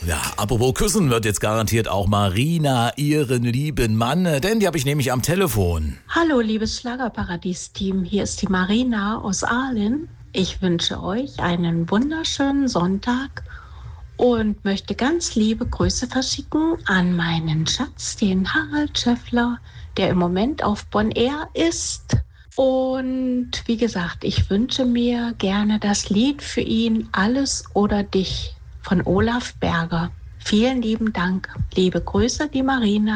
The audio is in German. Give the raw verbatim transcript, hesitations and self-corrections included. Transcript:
Ja, apropos küssen wird jetzt garantiert auch Marina ihren lieben Mann, denn die habe ich nämlich am Telefon. Hallo, liebes Schlagerparadies-Team, hier ist die Marina aus Aalen. Ich wünsche euch einen wunderschönen Sonntag und möchte ganz liebe Grüße verschicken an meinen Schatz, den Harald Schäffler, der im Moment auf Bon Air ist. Und wie gesagt, ich wünsche mir gerne das Lied für ihn Alles oder dich von Olaf Berger. Vielen lieben Dank. Liebe Grüße, die Marina.